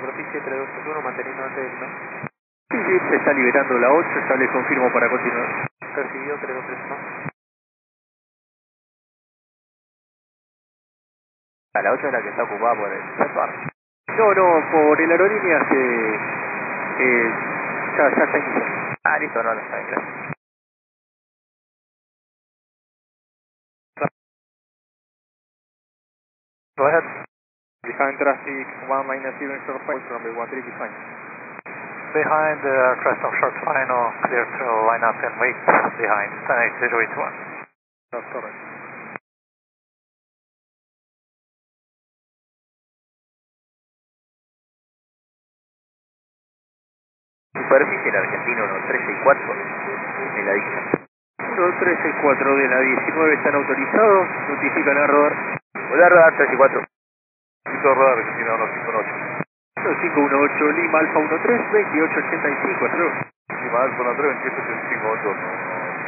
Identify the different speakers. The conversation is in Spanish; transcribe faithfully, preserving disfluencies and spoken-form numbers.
Speaker 1: Superficie tres dos uno, manteniendo antes del mes.
Speaker 2: Sí, sí, se está liberando la ocho, ya le confirmo para continuar.
Speaker 1: Recibido tres dos tres uno. A la ocho es la que está ocupada por el sector.
Speaker 2: No, no, por el aerolínea se... Eh, ya, ya está iniciando.
Speaker 1: Ah, listo, no, no está bien, gracias. Go ahead.
Speaker 2: Behind traffic one minus zero short five, runway one three behind.
Speaker 1: Behind the crest of short final, clear to line up and wait behind ten eight zero eight one.
Speaker 2: That's correct.
Speaker 1: Superficie el argentino uno tres seis cuatro de la dicha.
Speaker 2: uno tres seis cuatro de la diecinueve están autorizados, notifican a rodar.
Speaker 1: Voy a rodar tres y cuatro. Listo, rodar argentino uno cinco uno ocho.
Speaker 2: uno cinco uno ocho, Lima Alfa uno tres, veintiocho ochenta y cinco, hasta luego.
Speaker 1: Lima Alfa uno tres, veintiocho ochenta y cinco,